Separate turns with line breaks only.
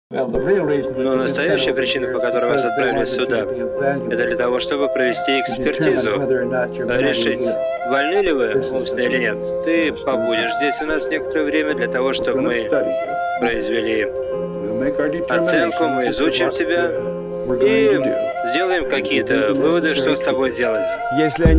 Но настоящая причина, по которой вас отправили сюда, это для того, чтобы провести экспертизу, решить, больны ли вы умственно или нет. Ты побудешь здесь у нас некоторое время для того, чтобы мы произвели оценку, мы изучим тебя и сделаем какие-то выводы, что с тобой делать.
Если они